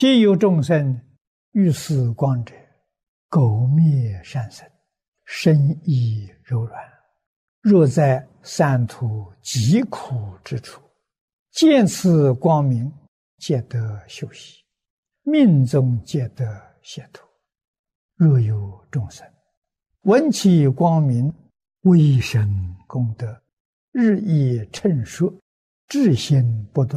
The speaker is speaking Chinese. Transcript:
既有众生欲思光者，苟灭善身，身亦柔软。若在三途极苦之处，见此光明，皆得休息，命中皆得解脱。若有众生闻其光明，微生功德，日益称说，至心不断，